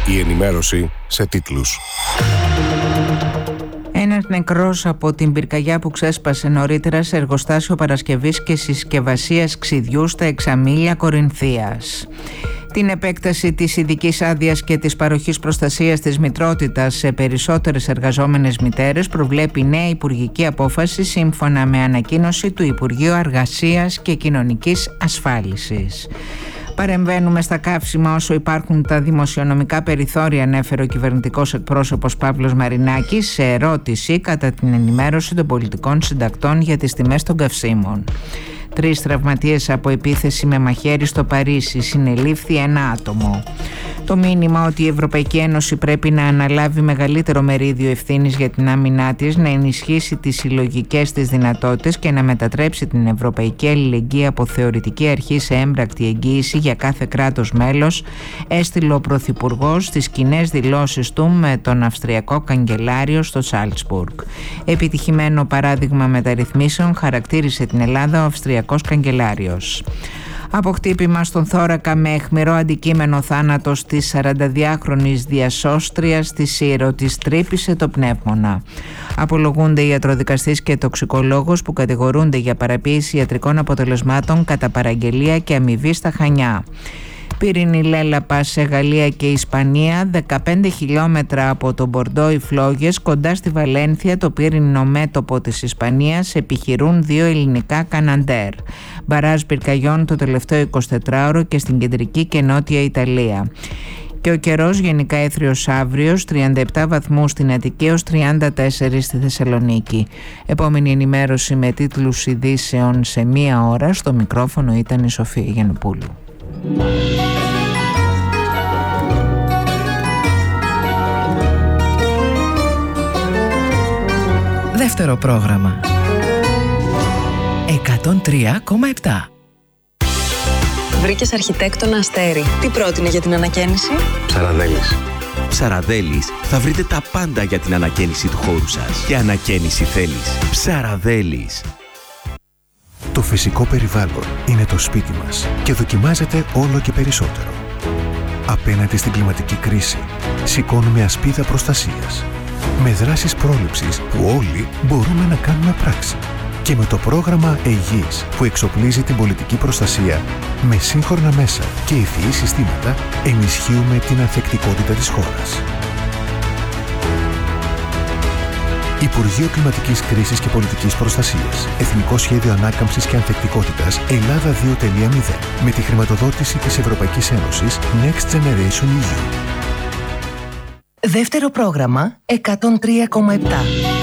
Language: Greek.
Η ενημέρωση σε τίτλους. Ένας νεκρός από την πυρκαγιά που ξέσπασε νωρίτερα σε εργοστάσιο παρασκευής και συσκευασίας ξυδιού στα Εξαμήλια Κορινθίας. Την επέκταση της ειδικής άδειας και της παροχής προστασίας της μητρότητας σε περισσότερες εργαζόμενες μητέρες προβλέπει νέα υπουργική απόφαση σύμφωνα με ανακοίνωση του Υπουργείου Εργασίας και Κοινωνικής Ασφάλισης. Παρεμβαίνουμε στα καύσιμα όσο υπάρχουν τα δημοσιονομικά περιθώρια, ανέφερε ο κυβερνητικός εκπρόσωπος Παύλος Μαρινάκης σε ερώτηση κατά την ενημέρωση των πολιτικών συντακτών για τις τιμές των καυσίμων. 3 τραυματίες από επίθεση με μαχαίρι στο Παρίσι, συνελήφθη ένα άτομο. Το μήνυμα ότι η Ευρωπαϊκή Ένωση πρέπει να αναλάβει μεγαλύτερο μερίδιο ευθύνης για την άμυνά της, να ενισχύσει τις συλλογικές της δυνατότητες και να μετατρέψει την Ευρωπαϊκή Αλληλεγγύη από θεωρητική αρχή σε έμπρακτη εγγύηση για κάθε κράτος μέλος, έστειλε ο Πρωθυπουργός στις κοινές δηλώσεις του με τον Αυστριακό Καγκελάριο στο Σάλτσμπουργκ. Επιτυχημένο παράδειγμα μεταρρυθμίσεων χαρακτήρισε την Ελλάδα ο Αυστριακός Καγκελάριος. Από χτύπημα στον θώρακα με αιχμηρό αντικείμενο θάνατος της 42χρονης διασώστριας στη Σύρο, της τρύπησε το πνεύμονα. Απολογούνται οι ιατροδικαστής και τοξικολόγος που κατηγορούνται για παραποίηση ιατρικών αποτελεσμάτων κατά παραγγελία και αμοιβή στα Χανιά. Πύρινη λέλαπα σε Γαλλία και Ισπανία, 15 χιλιόμετρα από το Μπορντό οι φλόγες, κοντά στη Βαλένθια, το πύρινο μέτωπο της Ισπανίας, επιχειρούν 2 ελληνικά καναντέρ. Μπαράζ πυρκαγιών το τελευταίο 24ωρο και στην κεντρική και νότια Ιταλία. Και ο καιρός γενικά έθριος αύριος, 37 βαθμούς στην Αττική έως 34 στη Θεσσαλονίκη. Επόμενη ενημέρωση με τίτλους ειδήσεων σε 1 ώρα. Στο μικρόφωνο ήταν η Σοφία Γιαννοπούλου. Δεύτερο πρόγραμμα 103,7. Βρήκες αρχιτέκτονα Αστέρι. Τι πρότεινε για την ανακαίνιση? Ψαραδέλης. Θα βρείτε τα πάντα για την ανακαίνιση του χώρου σας. Και ανακαίνιση θέλεις. Ψαραδέλης. Το φυσικό περιβάλλον είναι το σπίτι μας και δοκιμάζεται όλο και περισσότερο. Απέναντι στην κλιματική κρίση, σηκώνουμε ασπίδα προστασίας. Με δράσεις πρόληψης που όλοι μπορούμε να κάνουμε πράξη. Και με το πρόγραμμα ΕΓΙΣ που εξοπλίζει την πολιτική προστασία με σύγχρονα μέσα και ευφυή συστήματα, ενισχύουμε την ανθεκτικότητα της χώρας. Υπουργείο Κλιματικής Κρίσης και Πολιτικής Προστασίας. Εθνικό Σχέδιο Ανάκαμψης και Ανθεκτικότητας Ελλάδα 2.0. Με τη χρηματοδότηση της Ευρωπαϊκής Ένωσης Next Generation EU. Δεύτερο πρόγραμμα 103,7.